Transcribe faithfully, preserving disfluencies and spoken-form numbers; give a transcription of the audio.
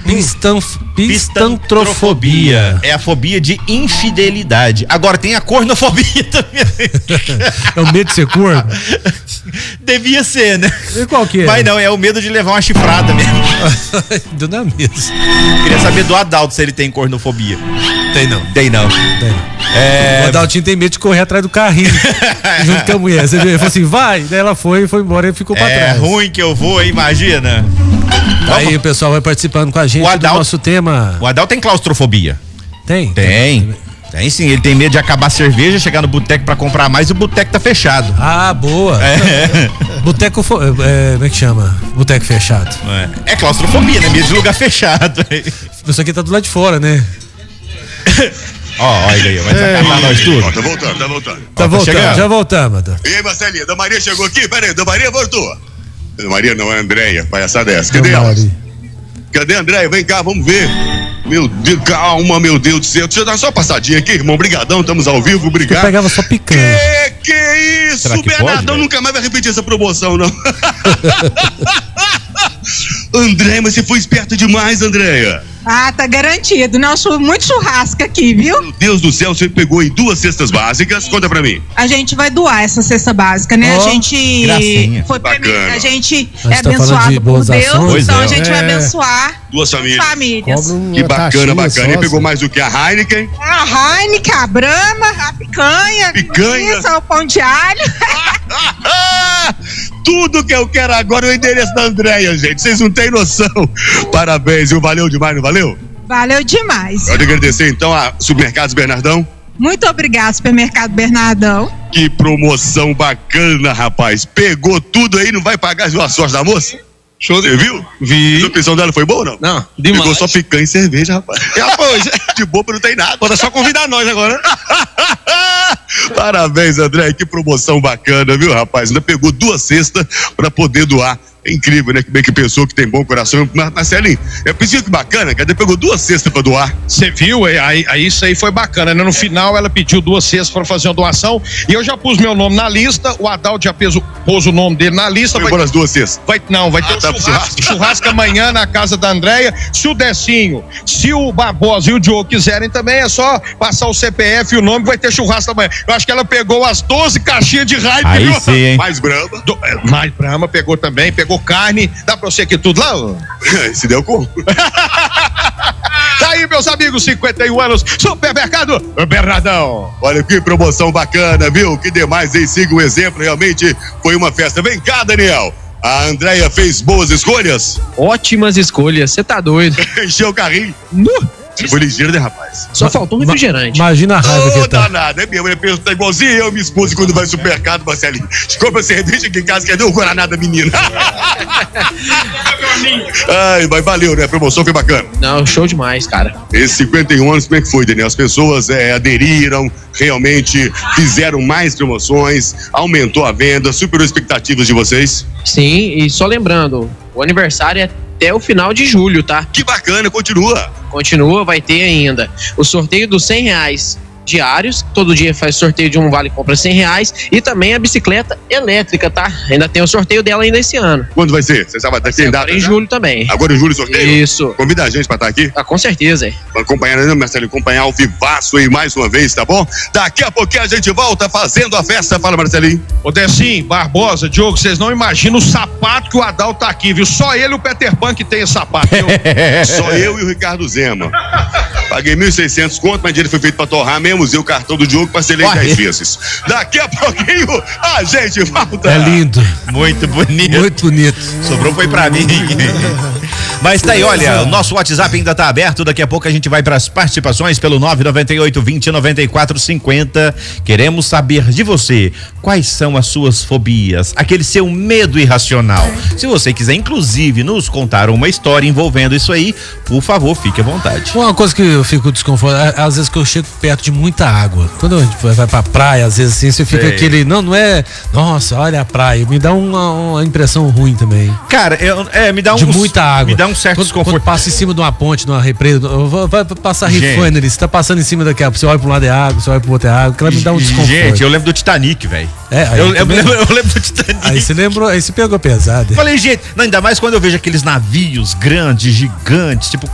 Pistan, pistantrofobia. É a fobia de infidelidade. Agora tem a cornofobia também. É o medo de ser corno? Devia ser, né? E qual que é? Mas não, é o medo de levar uma chifrada mesmo. Do na mesa. Queria saber do Adalto se ele tem cornofobia. Tem não. Tem não. Tem. É... O Adaltinho tem medo de correr atrás do carrinho junto com a mulher. Você viu? Ele falou assim, vai. Daí ela foi, foi embora e ficou pra é trás. É ruim que eu vou, imagina. Aí o pessoal vai participando com a gente o Adalto, do nosso tema. O Adalto tem claustrofobia? Tem? Tem. Tem. Tem sim, ele tem medo de acabar a cerveja, chegar no boteco pra comprar mais e o boteco tá fechado. Ah, boa. É. Boteco, é, como é que chama? Boteco fechado. É, é claustrofobia, né? Medo de lugar fechado. Isso aqui tá do lado de fora, né? Ó, oh, olha aí, vai desacatar nós tudo. Ó, tá voltando, tá voltando. Tá Ó, voltando, tá já voltamos. Tá. E aí, Marcelinha, da Maria chegou aqui? Pera aí, da Maria voltou. Da Maria não, é a Andréia, palhaçada dessa. Cadê ela? Cadê a Andréia? Vem cá, vamos ver. Meu Deus, calma, meu Deus do céu. Deixa eu dar só uma passadinha aqui, irmão. Obrigadão, estamos ao vivo, obrigado. Eu pegava só picanha. Que que isso, que Bernardão pode, nunca mais vai repetir essa promoção, não. Andréia, mas você foi esperto demais, Andréia. Ah, tá garantido. Não, sou muito churrasca aqui, viu? Meu Deus do céu, você pegou em duas cestas básicas. Conta pra mim. A gente vai doar essa cesta básica, né? Oh, a gente gracinha. foi bacana. A gente a é gente tá abençoado por Deus, ações, então é. a gente vai abençoar duas famílias. famílias. Que bacana, bacana. E pegou mais do que a Heineken? A Heineken, a Brahma, a picanha, picanha. Isso, o pão de alho. Tudo que eu quero agora é o endereço da Andréia, gente. Vocês não têm noção. Parabéns, viu? Valeu demais, não valeu? Valeu demais. Pode agradecer então a Supermercados Bernardão. Muito obrigado, Supermercado Bernardão. Que promoção bacana, rapaz. Pegou tudo aí, não vai pagar a sorte da moça? Show. Você viu? Vi. A opção dela foi boa ou não? Não, demais. Pegou só picanha e cerveja, rapaz. Rapaz, de boa não tem nada. Pode só convidar nós agora. Parabéns, André. Que promoção bacana, viu, rapaz? Ainda pegou duas cestas pra poder doar. É incrível, né? Que bem que pessoa que tem bom coração. Mas, Marcelinho, é preciso que bacana, cadê? Pegou duas cestas pra doar. Você viu? Aí, aí isso aí foi bacana, né? No final ela pediu duas cestas pra fazer uma doação e eu já pus meu nome na lista, o Adalto já pôs, pôs o nome dele na lista. Foi as duas cestas? Vai, não, vai ter ah, um tá churrasco, churrasco amanhã na casa da Andréia. Se o Decinho, se o Barbosa e o Diogo quiserem também, é só passar o C P F e o nome, vai ter churrasco amanhã. Eu acho que ela pegou as doze caixinhas de raio. Aí sim, hein? Mais Brahma. Do, mais Brahma pegou também, pegou carne. Dá pra você aqui tudo lá? Se deu como? Tá aí, meus amigos, cinquenta e um anos, Supermercado Bernardão. Olha que promoção bacana, viu? Que demais, hein? Siga o exemplo, realmente foi uma festa. Vem cá, Daniel. A Andréia fez boas escolhas? Ótimas escolhas, você tá doido. Encheu o carrinho? No. Foi ligeiro, né, rapaz? Só faltou um refrigerante. Imagina a raiva oh, que tá. Danado, é mesmo, ele pensa, tá igualzinho eu, minha esposa, quando vai no supermercado, Marcelinho. Compra cerveja aqui em casa, quer dizer, o Guaraná menina. Ai, mas valeu, né? A promoção foi bacana. Não, show demais, cara. Esses cinquenta e um anos, como é que foi, Daniel? As pessoas é, aderiram, realmente fizeram mais promoções, aumentou a venda, superou as expectativas de vocês? Sim, e só lembrando, o aniversário é até o final de julho, tá? Que bacana, continua. Continua, vai ter ainda o sorteio dos cem reais diários, todo dia faz sorteio de um vale compra cem reais e também a bicicleta elétrica, tá? Ainda tem o sorteio dela ainda esse ano. Quando vai ser? Você sabe, tem data? Agora em julho também. Agora em julho sorteio? Isso. Convida a gente pra estar aqui? Ah, com certeza, é. Pra acompanhar, né, Marcelo? Acompanhar ao vivaço aí mais uma vez, tá bom? Daqui a pouquinho a gente volta fazendo a festa. Fala, Marcelinho. Ô, Decinho, Barbosa, Diogo, vocês não imaginam o sapato que o Adalto tá aqui, viu? Só ele e o Peter Pan que tem esse sapato, viu? Só eu e o Ricardo Zema. Paguei mil e seiscentos conto, mas dinheiro foi feito pra torrar mesmo. Usei o cartão do Diogo, parcelei dez vezes. Daqui a pouquinho a gente volta. É lindo. Muito bonito. Muito bonito. Sobrou foi pra mim. Mas tá aí, olha, o nosso WhatsApp ainda tá aberto. Daqui a pouco a gente vai pras participações pelo nove nove oito, vinte, noventa e quatro, cinquenta. Queremos saber de você quais são as suas fobias, aquele seu medo irracional. Se você quiser, inclusive, nos contar uma história envolvendo isso aí, por favor, fique à vontade. Uma coisa que eu fico desconfortável, às vezes que eu chego perto de muita água. Quando a gente vai pra praia, às vezes assim, você fica Sei. aquele, não, não é, nossa, olha a praia, me dá uma, uma impressão ruim também. Cara, eu, é, me dá um... De muita água. Me dá um certo quando, desconforto. quando passa em cima de uma ponte, de uma represa, vai passar Gente. rifando ali, você tá passando em cima daquela, você olha pra um lado é água, você olha pro outro é água, que ela me dá um desconforto. Gente, eu lembro do Titanic, velho. É, aí eu, eu, também- lembro, eu lembro do Titanic. Aí você lembrou, aí você pegou pesado. Falei, gente, não, ainda mais quando eu vejo aqueles navios grandes, gigantes, tipo